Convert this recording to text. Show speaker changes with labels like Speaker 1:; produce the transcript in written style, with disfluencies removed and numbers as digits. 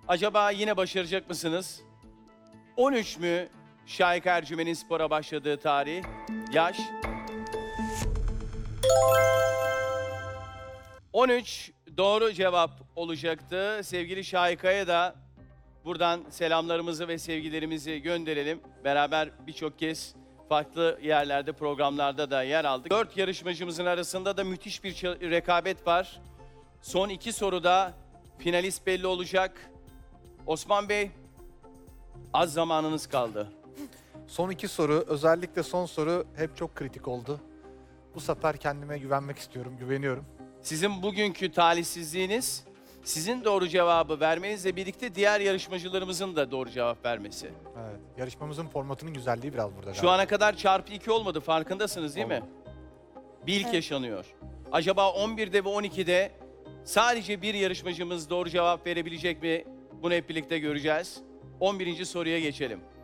Speaker 1: Acaba yine başaracak mısınız? 13 mü Şahika Ercümen'in spora başladığı tarih, yaş? 13 doğru cevap olacaktı. Sevgili Şahika'ya da buradan selamlarımızı ve sevgilerimizi gönderelim. Beraber birçok kez farklı yerlerde, programlarda da yer aldık. 4 yarışmacımızın arasında da müthiş bir rekabet var. Son 2 soruda finalist belli olacak. Osman Bey, az zamanınız kaldı.
Speaker 2: Son 2 soru, özellikle son soru hep çok kritik oldu. Bu sefer kendime güvenmek istiyorum, güveniyorum.
Speaker 1: Sizin bugünkü talihsizliğiniz, sizin doğru cevabı vermenizle birlikte diğer yarışmacılarımızın da doğru cevap vermesi.
Speaker 2: Evet, yarışmamızın formatının güzelliği biraz burada
Speaker 1: Şu
Speaker 2: galiba.
Speaker 1: ana kadar çarpı 2 olmadı, farkındasınız değil mi? Bir ilk yaşanıyor. Acaba 11'de ve 12'de sadece bir yarışmacımız doğru cevap verebilecek mi? Bunu hep birlikte göreceğiz. 11. soruya geçelim.